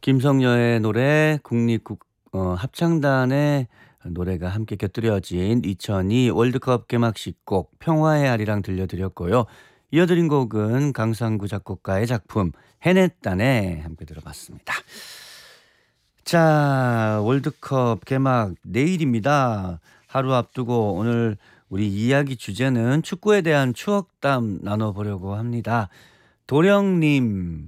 김성녀의 노래 합창단의 노래가 함께 곁들여진 2002 월드컵 개막식 곡 평화의 아리랑 들려드렸고요. 이어드린 곡은 강상구 작곡가의 작품 해냈다네 함께 들어봤습니다. 자, 월드컵 개막 내일입니다. 하루 앞두고 오늘 우리 이야기 주제는 축구에 대한 추억담 나눠보려고 합니다. 도령님,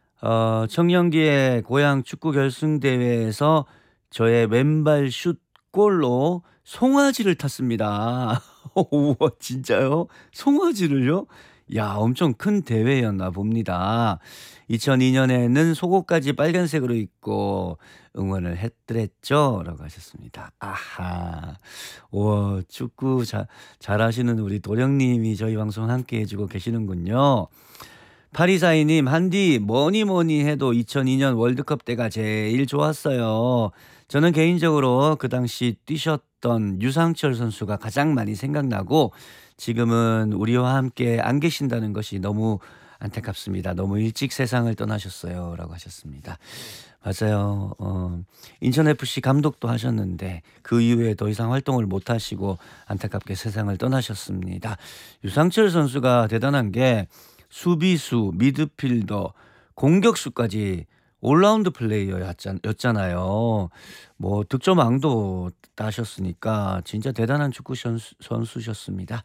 청년기의 고향 축구 결승대회에서 저의 왼발 슛 골로 송아지를 탔습니다. 우와, 진짜요? 송아지를요? 야, 엄청 큰 대회였나 봅니다. 2002년에는 속옷까지 빨간색으로 입고 응원을 했더랬죠? 라고 하셨습니다. 아하. 우와, 축구 잘하시는 우리 도령님이 저희 방송 함께 해주고 계시는군요. 8242님, 한디 뭐니 해도 2002년 월드컵 때가 제일 좋았어요. 저는 개인적으로 그 당시 뛰셨던 유상철 선수가 가장 많이 생각나고 지금은 우리와 함께 안 계신다는 것이 너무 안타깝습니다. 너무 일찍 세상을 떠나셨어요. 라고 하셨습니다. 맞아요. 인천FC 감독도 하셨는데 그 이후에 더 이상 활동을 못 하시고 안타깝게 세상을 떠나셨습니다. 유상철 선수가 대단한 게 수비수, 미드필더, 공격수까지 올라운드 플레이어였잖아요. 뭐 득점왕도 따셨으니까 진짜 대단한 축구 선수셨습니다.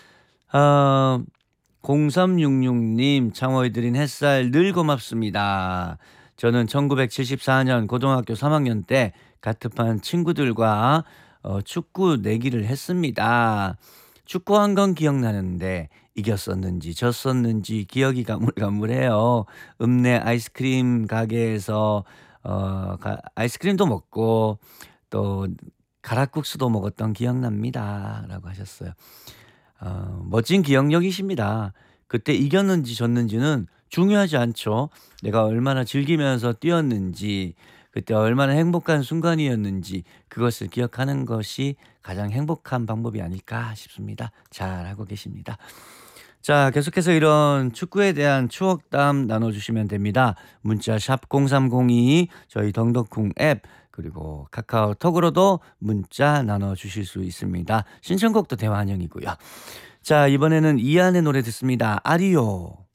0366님, 창호에 드린 햇살 늘 고맙습니다. 저는 1974년 고등학교 3학년 때 같은 친구들과 축구 내기를 했습니다. 축구한 건 기억나는데 이겼었는지 졌었는지 기억이 가물가물해요. 읍내 아이스크림 가게에서 아이스크림도 먹고 또 가락국수도 먹었던 기억납니다. 라고 하셨어요. 멋진 기억력이십니다. 그때 이겼는지 졌는지는 중요하지 않죠. 내가 얼마나 즐기면서 뛰었는지, 그때 얼마나 행복한 순간이었는지 그것을 기억하는 것이 가장 행복한 방법이 아닐까 싶습니다. 잘하고 계십니다. 자, 계속해서 이런 축구에 대한 추억담 나눠주시면 됩니다. 문자 샵 0302, 저희 덩덕쿵 앱, 그리고 카카오톡으로도 문자 나눠주실 수 있습니다. 신청곡도 대환영이고요. 자, 이번에는 이안의 노래 듣습니다. 아리오.